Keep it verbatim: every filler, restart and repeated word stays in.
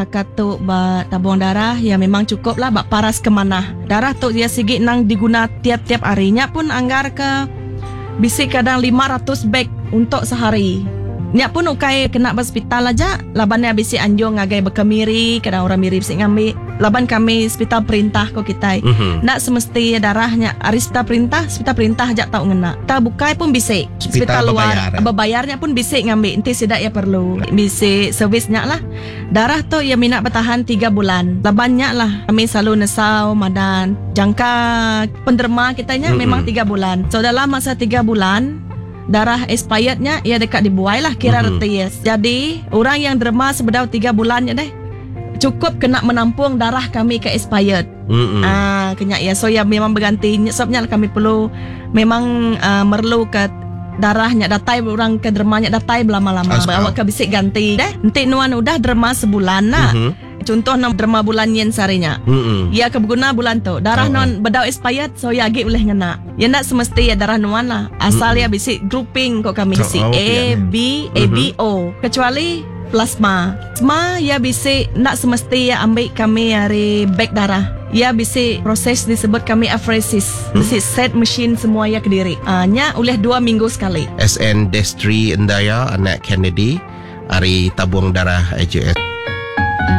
Kata ba tabung darah ya memang cukup lah bak paras kemana. Darah tu dia sigit nang diguna tiap-tiap harinya pun anggar ke bisik kadang lima ratus beg untuk sehari. Nya pun ukai kena hospital aja, labannya bisik anjung ngagai berkemiri, kadang orang mirip bisik ngambil. Laban kami hospital perintah kok kita. Mm-hmm. Nak semesti darahnya arista perintah, hospital perintah aja tahu ngena. Ta bukai pun bisik. Hospital luar, berbayarnya pun bisik ngambil. Nanti sidak ya perlu. Bisik servisnya lah. Darah tu ya minat bertahan tiga bulan. Labannya lah kami selalu nesau madan. Jangka penderma kitanya mm-hmm. memang tiga bulan. So dalam masa tiga bulan darah expirednya ya dekat dibuai lah kira mm-hmm. reties. Jadi orang yang derma sebedau tiga bulannya deh cukup kena menampung darah kami ke expired. Mm-hmm. Ah, kena ya. So ya memang berganti. Sebabnya kami perlu memang uh, merlu ke darahnya datai orang ke dermanya datai lama-lama. Bawa ke bisik ganti deh. Nanti nuan udah derma sebulan nak. Mm-hmm. Contoh nam derma bulan yen sarinya. Mm-hmm. Ya kebeguna bulan tu. Darah oh. non bedau expired so ya agi boleh ngena. Ya nak semesti ya darah nuan lah. Asal mm-hmm. ya bisik grouping kok kami bisik oh, okay. A, B, A, B, O. Kecuali plasma. Plasma ya bisik nak semesti ya ambil kami hari beg darah. Ya bisik proses disebut kami apheresis. Bisik set mesin semua ya kediri. Ah, nya oleh dua minggu sekali. S N Destri Endaya anak Kennedy hari tabung darah A J S.